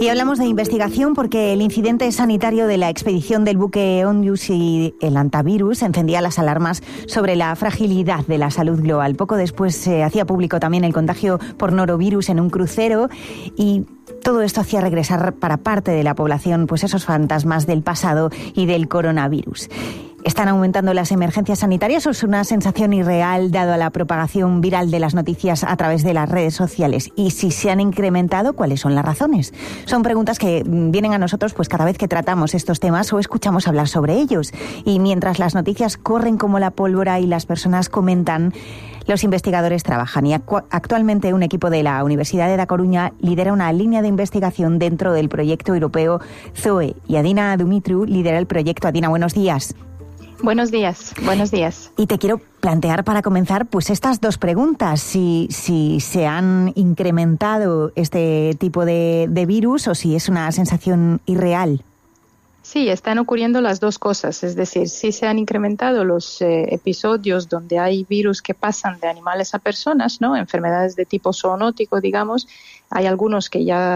Y hablamos de investigación porque el incidente sanitario de la expedición del buque Ondius y el hantavirus encendía las alarmas sobre la fragilidad de la salud global. Poco después se hacía público también el contagio por norovirus en un crucero y todo esto hacía regresar para parte de la población pues esos fantasmas del pasado y del coronavirus. ¿Están aumentando las emergencias sanitarias o es una sensación irreal dado a la propagación viral de las noticias a través de las redes sociales? Y si se han incrementado, ¿cuáles son las razones? Son preguntas que vienen a nosotros pues cada vez que tratamos estos temas o escuchamos hablar sobre ellos. Y mientras las noticias corren como la pólvora y las personas comentan, los investigadores trabajan y actualmente un equipo de la Universidad de Da Coruña lidera una línea de investigación dentro del proyecto europeo ZOE y Adina Dumitriu lidera el proyecto. Adina, buenos días. Buenos días. Y te quiero plantear para comenzar pues estas dos preguntas, si se han incrementado este tipo de virus o si es una sensación irreal. Sí, están ocurriendo las dos cosas, es decir, sí se han incrementado los episodios donde hay virus que pasan de animales a personas, ¿no? Enfermedades de tipo zoonótico, digamos. Hay algunas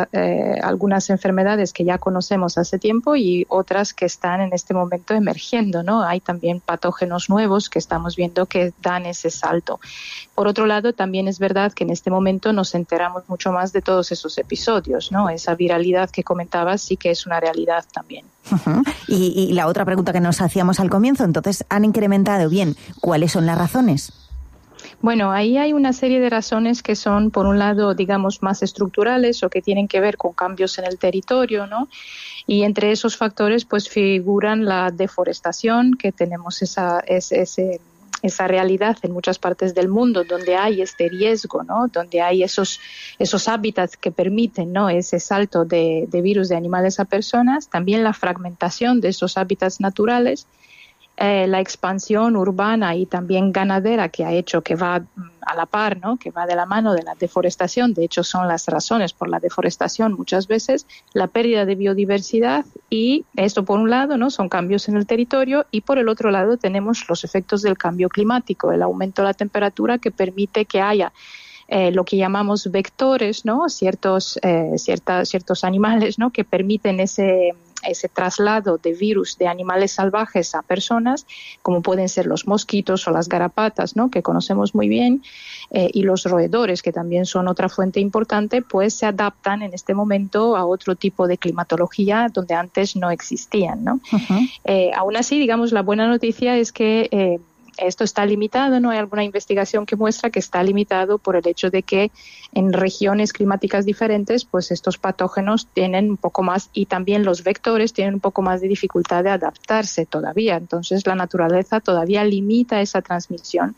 enfermedades que ya conocemos hace tiempo y otras que están en este momento emergiendo, ¿no? Hay también patógenos nuevos que estamos viendo que dan ese salto. Por otro lado, también es verdad que en este momento nos enteramos mucho más de todos esos episodios, ¿no? Esa viralidad que comentabas sí que es una realidad también. Uh-huh. Y la otra pregunta que nos hacíamos al comienzo, entonces, ¿han incrementado? Bien, ¿cuáles son las razones? Bueno, ahí hay una serie de razones que son, por un lado, digamos, más estructurales o que tienen que ver con cambios en el territorio, ¿no? Y entre esos factores, pues, figuran la deforestación, que tenemos esa realidad en muchas partes del mundo donde hay este riesgo, ¿no? Donde hay esos hábitats que permiten, ¿no? Ese salto de virus de animales a personas, también la fragmentación de esos hábitats naturales, la expansión urbana y también ganadera que ha hecho que va a la par, ¿no? Que va de la mano de la deforestación. De hecho, son las razones por la deforestación muchas veces, la pérdida de biodiversidad y esto por un lado, ¿no? Son cambios en el territorio y por el otro lado tenemos los efectos del cambio climático, el aumento de la temperatura que permite que haya lo que llamamos vectores, ¿no? Ciertos animales, ¿no? Que permiten ese traslado de virus de animales salvajes a personas, como pueden ser los mosquitos o las garrapatas, ¿no? Que conocemos muy bien, y los roedores, que también son otra fuente importante, pues se adaptan en este momento a otro tipo de climatología donde antes no existían, ¿no? Uh-huh. Aún así, digamos, la buena noticia es que esto está limitado, ¿no? Hay alguna investigación que muestra que está limitado por el hecho de que en regiones climáticas diferentes, pues estos patógenos tienen un poco más, y también los vectores tienen un poco más de dificultad de adaptarse todavía. Entonces, la naturaleza todavía limita esa transmisión.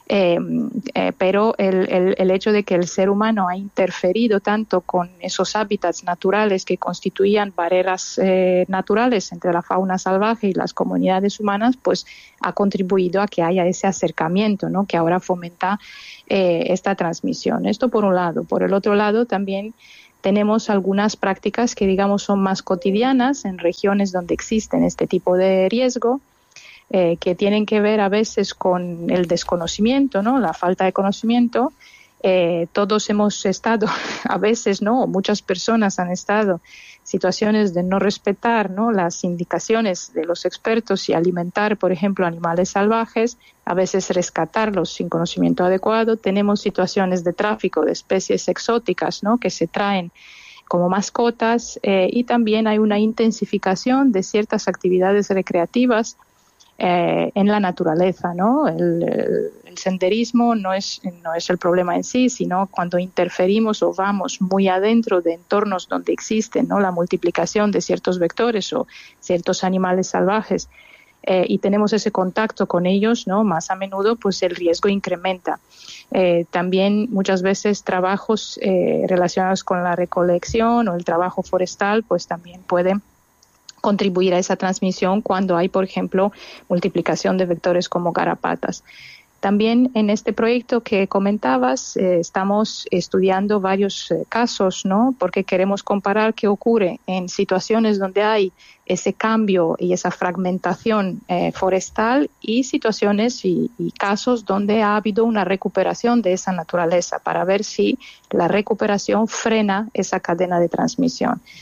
Pero el hecho de que el ser humano ha interferido tanto con esos hábitats naturales que constituían barreras naturales entre la fauna salvaje y las comunidades humanas, pues ha contribuido a que haya ese acercamiento, ¿no? Que ahora fomenta esta transmisión. Esto por un lado. Por el otro lado, también tenemos algunas prácticas que, digamos, son más cotidianas en regiones donde existen este tipo de riesgo, que tienen que ver a veces con el desconocimiento, ¿no? La falta de conocimiento. Todos hemos estado, a veces, ¿no? Muchas personas han estado situaciones de no respetar, ¿no? Las indicaciones de los expertos y alimentar, por ejemplo, animales salvajes, a veces rescatarlos sin conocimiento adecuado. Tenemos situaciones de tráfico de especies exóticas, ¿no? Que se traen como mascotas, y también hay una intensificación de ciertas actividades recreativas en la naturaleza, ¿no? El senderismo no es el problema en sí, sino cuando interferimos o vamos muy adentro de entornos donde existen, ¿no? La multiplicación de ciertos vectores o ciertos animales salvajes, y tenemos ese contacto con ellos, ¿no? Más a menudo, pues el riesgo incrementa. También muchas veces trabajos relacionados con la recolección o el trabajo forestal, pues también pueden contribuir a esa transmisión cuando hay, por ejemplo, multiplicación de vectores como garrapatas. También en este proyecto que comentabas, estamos estudiando varios casos, ¿no? Porque queremos comparar qué ocurre en situaciones donde hay ese cambio y esa fragmentación forestal y situaciones y casos donde ha habido una recuperación de esa naturaleza para ver si la recuperación frena esa cadena de transmisión.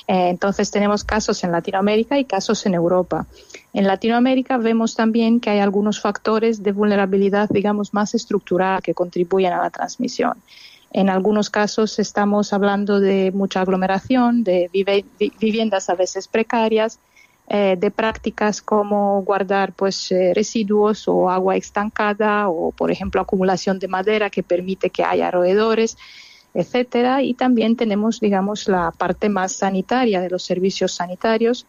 Entonces tenemos casos en Latinoamérica y casos en Europa. En Latinoamérica vemos también que hay algunos factores de vulnerabilidad, digamos, más estructural que contribuyen a la transmisión. En algunos casos estamos hablando de mucha aglomeración, de viviendas a veces precarias, de prácticas como guardar residuos o agua estancada o, por ejemplo, acumulación de madera que permite que haya roedores, etcétera. Y también tenemos, digamos, la parte más sanitaria de los servicios sanitarios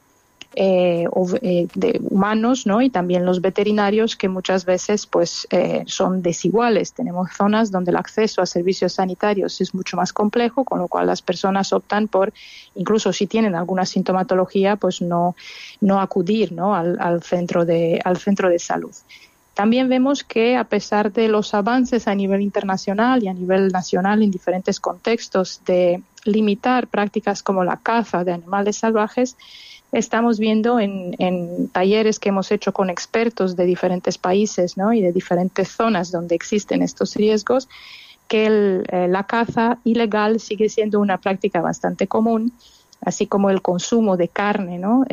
de humanos, ¿no? Y también los veterinarios, que muchas veces son desiguales. Tenemos zonas donde el acceso a servicios sanitarios es mucho más complejo, con lo cual las personas optan por, incluso si tienen alguna sintomatología, pues no acudir, ¿no? al centro de salud. También vemos que, a pesar de los avances a nivel internacional y a nivel nacional en diferentes contextos de limitar prácticas como la caza de animales salvajes, estamos viendo en talleres que hemos hecho con expertos de diferentes países, ¿no? y de diferentes zonas donde existen estos riesgos, que la caza ilegal sigue siendo una práctica bastante común, así como el consumo de carne, ¿no?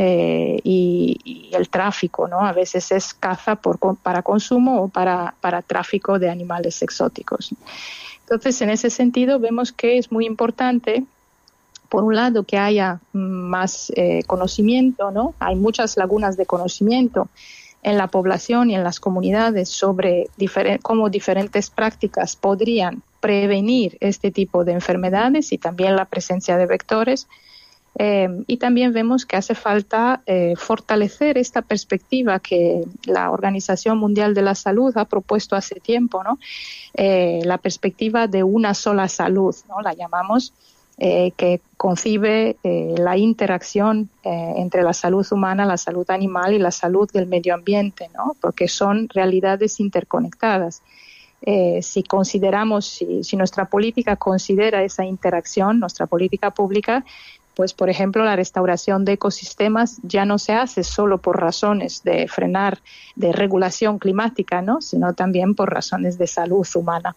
Y el tráfico, ¿no? A veces es caza para consumo o para tráfico de animales exóticos. Entonces, en ese sentido, vemos que es muy importante, por un lado, que haya más conocimiento, ¿no? Hay muchas lagunas de conocimiento en la población y en las comunidades sobre cómo diferentes prácticas podrían prevenir este tipo de enfermedades y también la presencia de vectores. Y también vemos que hace falta fortalecer esta perspectiva que la Organización Mundial de la Salud ha propuesto hace tiempo, ¿no? La perspectiva de una sola salud, ¿no? La llamamos, que concibe la interacción entre la salud humana, la salud animal y la salud del medio ambiente, ¿no? Porque son realidades interconectadas. Si consideramos, si nuestra política considera esa interacción, nuestra política pública, pues, por ejemplo, la restauración de ecosistemas ya no se hace solo por razones de frenar, de regulación climática, ¿no? Sino también por razones de salud humana.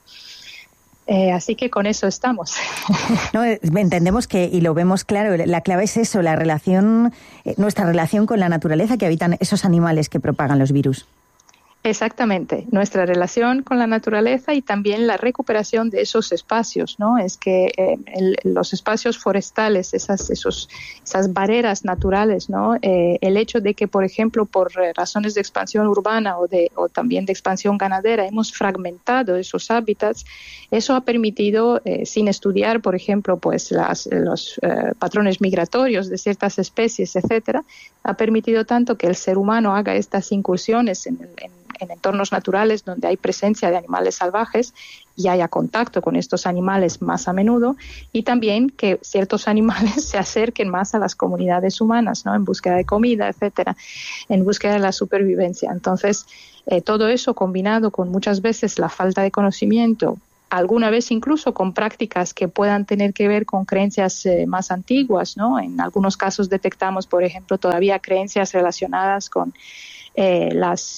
Así que con eso estamos. No, entendemos que, y lo vemos claro, la clave es eso, la relación, nuestra relación con la naturaleza que habitan esos animales que propagan los virus. Exactamente, nuestra relación con la naturaleza y también la recuperación de esos espacios, ¿no? Es que los espacios forestales, esas barreras naturales, ¿no? El hecho de que, por ejemplo, por razones de expansión urbana o también de expansión ganadera, hemos fragmentado esos hábitats, eso ha permitido, sin estudiar, por ejemplo, pues los patrones migratorios de ciertas especies, etcétera, ha permitido tanto que el ser humano haga estas incursiones en entornos naturales donde hay presencia de animales salvajes y haya contacto con estos animales más a menudo, y también que ciertos animales se acerquen más a las comunidades humanas, ¿no? En búsqueda de comida, etcétera, en búsqueda de la supervivencia. Entonces, todo eso combinado con muchas veces la falta de conocimiento, alguna vez incluso con prácticas que puedan tener que ver con creencias más antiguas, ¿no? En algunos casos detectamos, por ejemplo, todavía creencias relacionadas con los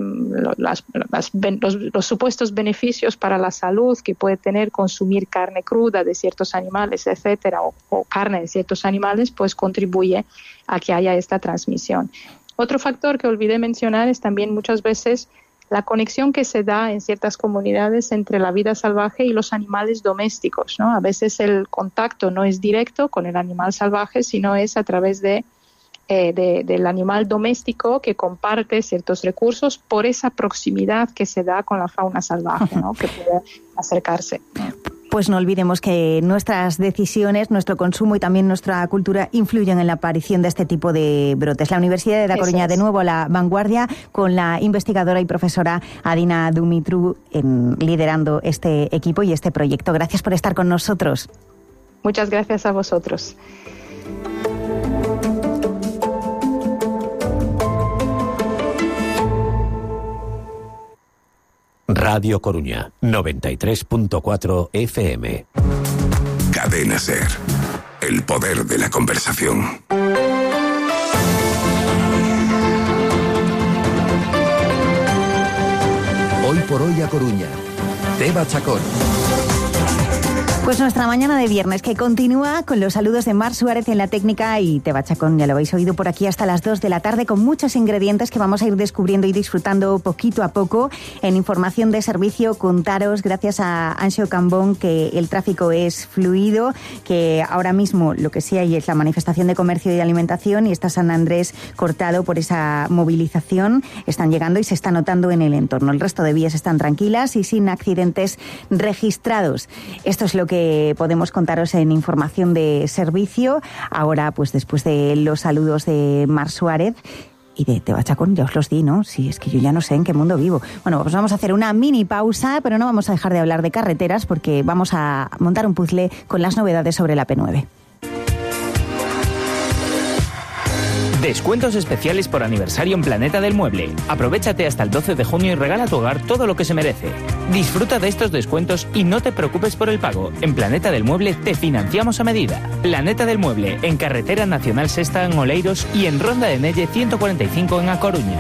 supuestos beneficios para la salud que puede tener consumir carne cruda de ciertos animales, etcétera, o carne de ciertos animales, pues contribuye a que haya esta transmisión. Otro factor que olvidé mencionar es también muchas veces la conexión que se da en ciertas comunidades entre la vida salvaje y los animales domésticos, ¿no? A veces el contacto no es directo con el animal salvaje, sino es a través del animal doméstico que comparte ciertos recursos por esa proximidad que se da con la fauna salvaje, ¿no? Que puede acercarse. Pues no olvidemos que nuestras decisiones, nuestro consumo y también nuestra cultura influyen en la aparición de este tipo de brotes. La Universidad de La Coruña, de nuevo a la vanguardia, con la investigadora y profesora Adina Dumitru liderando este equipo y este proyecto. Gracias por estar con nosotros. Muchas gracias a vosotros. Radio Coruña, 93.4 FM. Cadena SER. El poder de la conversación. Hoy por hoy a Coruña. Teba Chacón. Pues nuestra mañana de viernes que continúa con los saludos de Mar Suárez en la técnica y Teba Chacón, ya lo habéis oído por aquí hasta las 2 de la tarde con muchos ingredientes que vamos a ir descubriendo y disfrutando poquito a poco. En información de servicio, contaros, gracias a Anxo Cambón, que el tráfico es fluido, que ahora mismo lo que sí hay es la manifestación de comercio y alimentación y está San Andrés cortado por esa movilización. Están llegando y se está notando en el entorno. El resto de vías están tranquilas y sin accidentes registrados. Esto es lo que podemos contaros en información de servicio. Ahora, pues después de los saludos de Mar Suárez y de Teba Chacón, ya os los di, ¿no? Sí, es que yo ya no sé en qué mundo vivo. Bueno, pues vamos a hacer una mini pausa, pero no vamos a dejar de hablar de carreteras porque vamos a montar un puzzle con las novedades sobre la P9. Descuentos especiales por aniversario en Planeta del Mueble. Aprovéchate hasta el 12 de junio y regala a tu hogar todo lo que se merece. Disfruta de estos descuentos y no te preocupes por el pago. En Planeta del Mueble te financiamos a medida. Planeta del Mueble, en Carretera Nacional Sexta en Oleiros y en Ronda de Nelle 145 en A Coruña.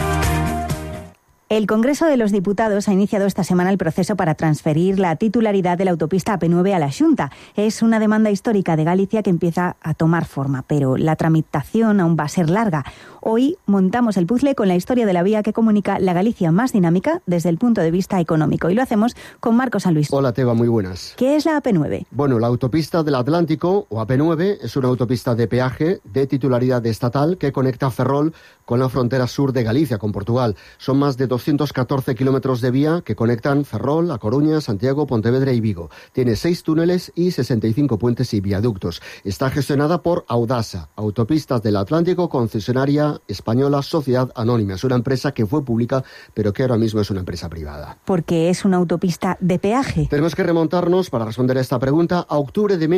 El Congreso de los Diputados ha iniciado esta semana el proceso para transferir la titularidad de la autopista AP9 a la Xunta. Es una demanda histórica de Galicia que empieza a tomar forma, pero la tramitación aún va a ser larga. Hoy montamos el puzzle con la historia de la vía que comunica la Galicia más dinámica desde el punto de vista económico. Y lo hacemos con Marcos San Luis. Hola, Teba, muy buenas. ¿Qué es la AP9? Bueno, la autopista del Atlántico, o AP9, es una autopista de peaje de titularidad estatal que conecta Ferrol con la frontera sur de Galicia, con Portugal. Son más de 214 kilómetros de vía que conectan Ferrol, A Coruña, Santiago, Pontevedra y Vigo. Tiene 6 túneles y 65 puentes y viaductos. Está gestionada por Audasa, Autopistas del Atlántico, concesionaria española Sociedad Anónima. Es una empresa que fue pública, pero que ahora mismo es una empresa privada. Porque es una autopista de peaje. Tenemos que remontarnos, para responder a esta pregunta, a octubre de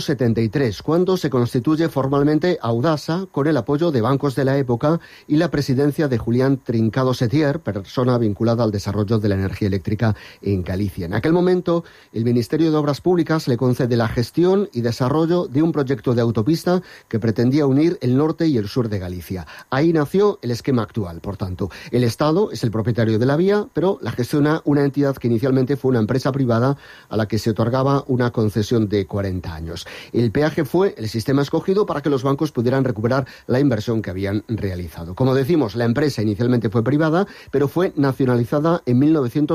1973, cuando se constituye formalmente Audasa, con el apoyo de bancos de la época y la presidencia de Julián Trincado Setier, persona vinculada al desarrollo de la energía eléctrica en Galicia. En aquel momento, el Ministerio de Obras Públicas le concede la gestión y desarrollo de un proyecto de autopista que pretendía unir el norte y el sur de Galicia. Ahí nació el esquema actual, por tanto. El Estado es el propietario de la vía, pero la gestiona una entidad que inicialmente fue una empresa privada a la que se otorgaba una concesión de 40 años. El peaje fue el sistema escogido para que los bancos pudieran recuperar la inversión que habían realizado. Como decimos, la empresa inicialmente fue privada, pero fue nacionalizada en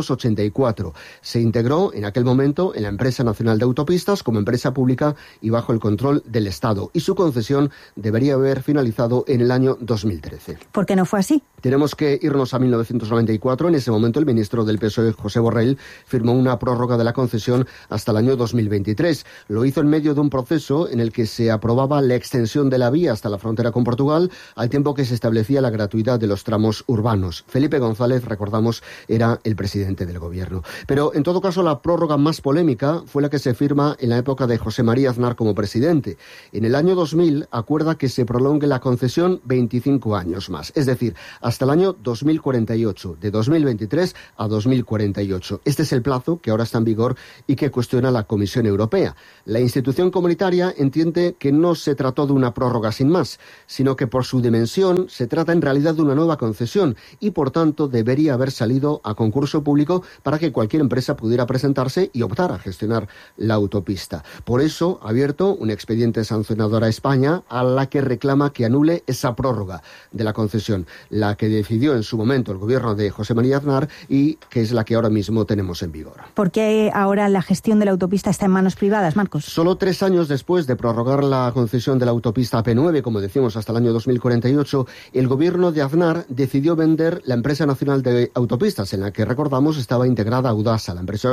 1984. Se integró en aquel momento en la Empresa Nacional de Autopistas como empresa pública y bajo el control del Estado. Y su concesión debería haber finalizado en el año 2013. ¿Por qué no fue así? Tenemos que irnos a 1994. En ese momento el ministro del PSOE, José Borrell, firmó una prórroga de la concesión hasta el año 2023. Lo hizo en medio de un proceso en el que se aprobaba la extensión de la vía hasta la frontera con Portugal, al tiempo que se establecía la gratuidad de los tramos urbanos. Felipe González, recordamos, era el presidente del gobierno. Pero, en todo caso, la prórroga más polémica fue la que se firma en la época de José María Aznar como presidente. En el año 2000 acuerda que se prolongue la concesión 25 años más, es decir, hasta el año 2048, de 2023 a 2048. Este es el plazo que ahora está en vigor y que cuestiona la Comisión Europea. La institución comunitaria entiende que no se trató de una prórroga sin más, sino que por su dimensión se trata en realidad de una nueva concesión y, por tanto, debería haber salido a concurso público para que cualquier empresa pudiera presentarse y optar a gestionar la autopista. Por eso ha abierto un expediente sancionador a España, a la que reclama que anule esa prórroga de la concesión, la que decidió en su momento el gobierno de José María Aznar y que es la que ahora mismo tenemos en vigor. ¿Por qué ahora la gestión de la autopista está en manos privadas, Marcos? Solo 3 años después de prorrogar la concesión de la autopista AP9, como decimos, hasta el año 2048, el gobierno de Aznar decidió vender la Empresa Nacional de Autopistas, en la que, recordamos, estaba integrada Audasa,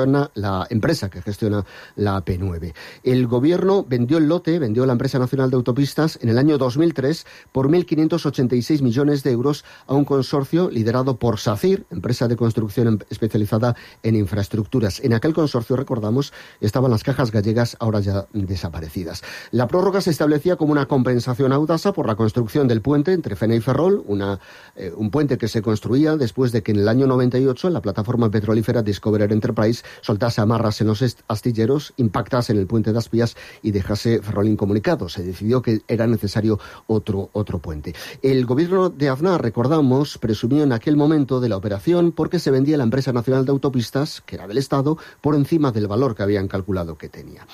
la empresa que gestiona la AP9. El gobierno vendió el lote, vendió la Empresa Nacional de Autopistas en el año 2003 por 1.586 millones de euros a un consorcio liderado por SACIR, empresa de construcción especializada en infraestructuras. En aquel consorcio, recordamos, estaban las Cajas Gallegas, ahora ya desaparecidas. La prórroga se establecía como una compensación a Audasa por la construcción del puente entre Fene y Ferrol, un puente que se construía después después de que en el año 98 la plataforma petrolífera Discoverer Enterprise soltase amarras en los astilleros, impactase en el puente de Aspías y dejase Ferrol incomunicado. Se decidió que era necesario otro puente. El gobierno de Aznar, recordamos, presumió en aquel momento de la operación porque se vendía la empresa nacional de autopistas, que era del Estado, por encima del valor que habían calculado que tenía.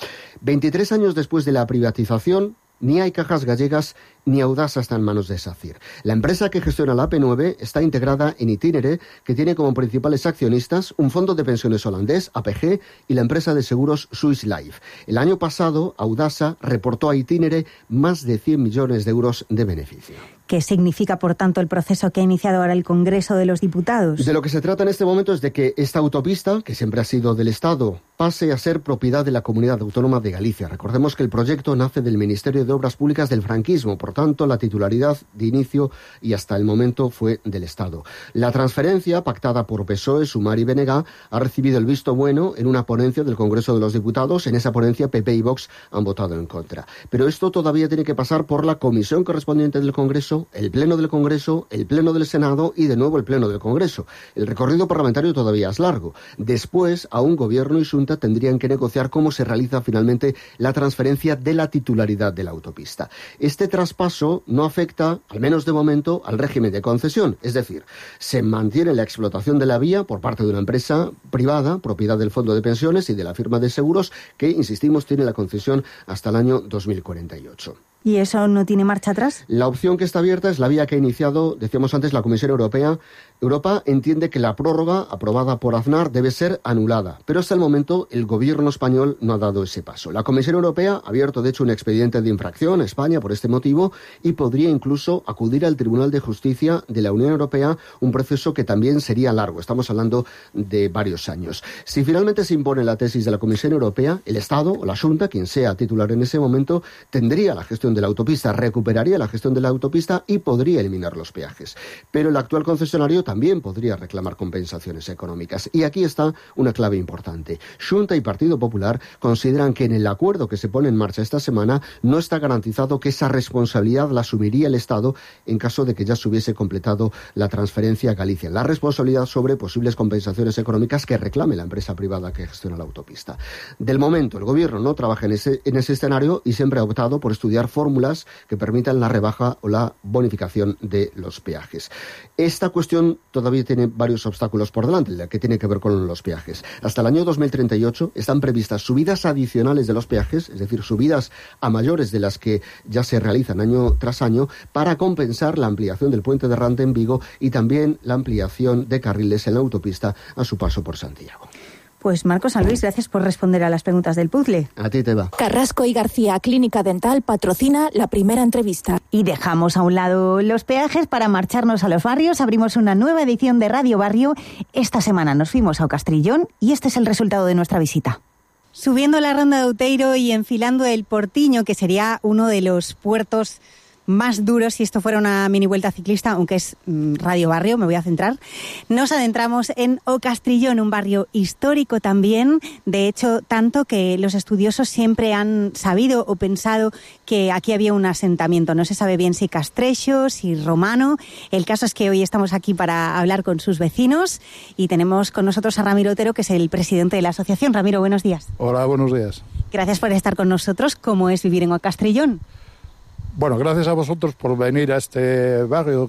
23 años después de la privatización, ni hay Cajas Gallegas ni Audasa está en manos de SACIR. La empresa que gestiona la AP9 está integrada en Itinere, que tiene como principales accionistas un fondo de pensiones holandés, APG, y la empresa de seguros Swiss Life. El año pasado, Audasa reportó a Itinere más de 100 millones de euros de beneficio. ¿Qué significa, por tanto, el proceso que ha iniciado ahora el Congreso de los Diputados? De lo que se trata en este momento es de que esta autopista, que siempre ha sido del Estado, pase a ser propiedad de la Comunidad Autónoma de Galicia. Recordemos que el proyecto nace del Ministerio de Obras Públicas del franquismo, por tanto, la titularidad de inicio y hasta el momento fue del Estado. La transferencia, pactada por PSOE, Sumar y BNG, ha recibido el visto bueno en una ponencia del Congreso de los Diputados. En esa ponencia, PP y Vox han votado en contra. Pero esto todavía tiene que pasar por la comisión correspondiente del Congreso, el Pleno del Congreso, el Pleno del Senado y de nuevo el Pleno del Congreso. El recorrido parlamentario todavía es largo. Después, aún Gobierno y Xunta tendrían que negociar cómo se realiza finalmente la transferencia de la titularidad de la autopista. Este traspaso no afecta, al menos de momento, al régimen de concesión. Es decir, se mantiene la explotación de la vía por parte de una empresa privada, propiedad del Fondo de Pensiones y de la firma de seguros, que, insistimos, tiene la concesión hasta el año 2048. ¿Y eso no tiene marcha atrás? La opción que está abierta es la vía que ha iniciado, decíamos antes, la Comisión Europea. Europa entiende que la prórroga aprobada por Aznar debe ser anulada, pero hasta el momento el gobierno español no ha dado ese paso. La Comisión Europea ha abierto, de hecho, un expediente de infracción a España por este motivo y podría incluso acudir al Tribunal de Justicia de la Unión Europea, un proceso que también sería largo. Estamos hablando de varios años. Si finalmente se impone la tesis de la Comisión Europea, el Estado o la Xunta, quien sea titular en ese momento, tendría la gestión de la autopista, recuperaría la gestión de la autopista y podría eliminar los peajes. Pero el actual concesionario también podría reclamar compensaciones económicas. Y aquí está una clave importante. Xunta y Partido Popular consideran que en el acuerdo que se pone en marcha esta semana no está garantizado que esa responsabilidad la asumiría el Estado en caso de que ya se hubiese completado la transferencia a Galicia. La responsabilidad sobre posibles compensaciones económicas que reclame la empresa privada que gestiona la autopista. Del momento, el Gobierno no trabaja en ese escenario y siempre ha optado por estudiar fórmulas que permitan la rebaja o la bonificación de los peajes. Esta cuestión todavía tiene varios obstáculos por delante, la que tiene que ver con los peajes. Hasta el año 2038 están previstas subidas adicionales de los peajes, es decir, subidas a mayores de las que ya se realizan año tras año, para compensar la ampliación del puente de Rande en Vigo y también la ampliación de carriles en la autopista a su paso por Santiago. Pues Marcos San Luis, gracias por responder a las preguntas del puzzle. A ti te va. Carrasco y García Clínica Dental patrocina la primera entrevista. Y dejamos a un lado los peajes para marcharnos a los barrios. Abrimos una nueva edición de Radio Barrio. Esta semana nos fuimos a Ocastrillón y este es el resultado de nuestra visita. Subiendo la ronda de Outeiro y enfilando el Portiño, que sería uno de los puertos más duros si esto fuera una mini vuelta ciclista, aunque es Radio Barrio, me voy a centrar. Nos adentramos en Ocastrillón, un barrio histórico también, de hecho, tanto que los estudiosos siempre han sabido o pensado que aquí había un asentamiento. No se sabe bien si castrexo, si romano. El caso es que hoy estamos aquí para hablar con sus vecinos y tenemos con nosotros a Ramiro Otero, que es el presidente de la asociación. Ramiro, buenos días. Hola, buenos días. Gracias por estar con nosotros. ¿Cómo es vivir en Ocastrillón? Bueno, gracias a vosotros por venir a este barrio